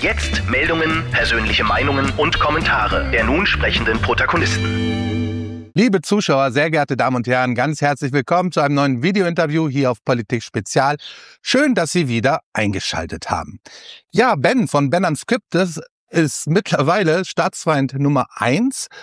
Jetzt Meldungen, persönliche Meinungen und Kommentare der nun sprechenden Protagonisten. Liebe Zuschauer, sehr geehrte Damen und Herren, ganz herzlich willkommen zu einem neuen Video-Interview hier auf Politik Spezial. Schön, dass Sie wieder eingeschaltet haben. Ja, Ben von Ben Unscripted ist mittlerweile Staatsfeind Nummer 1